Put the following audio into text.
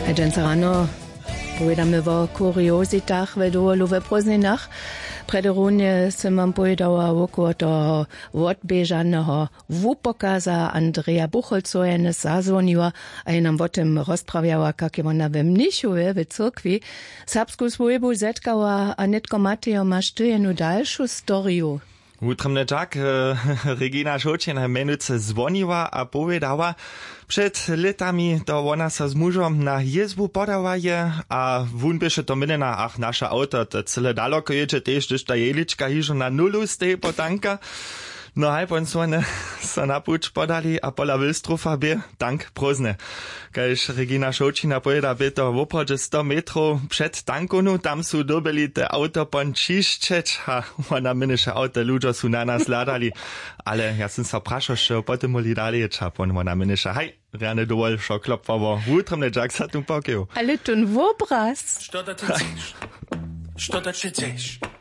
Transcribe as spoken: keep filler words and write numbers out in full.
Dnes rano pojedame o kuriozitach v Dolowe Prozninach. Prederunje som vám povedala okolo toho odbežaného wupokaza Andrea Buchholzojene zazvonila a je nám o tom rozprawiała, jak je ona we Mnichove, w cyrkwi, serbsku swojbu zetkała Anetko Mateo, masz ty jednu dalszą storiju? Utrymny tak, Regina Šočina menuce zvoniła a povedała, przed letami to ona sa z mužom na jezbu podawaje, a wun byše to minena, ach, naša auto, to cele daleko ječe, tež, když ta jelička hižo na nulu stej potanka. No haj, pon so ne, sa na puč podali, a pola Wilstrufa bie, tank prozne. Kajž Regina Šočina pojeda by to v oprodže sto metrov před tankonu, tam su dobili te auto pon čiščeč, a ona mineše auto, ľuďo su na nás ladali. Ale ja som sa prašal, že potom moli dali ječa, pon ona mineše, haj, rane dovol, šo klopfavo, utrymne Jack sa tu pokil. Ale tun wobraz. Što da ty chceš? Što da ty chceš?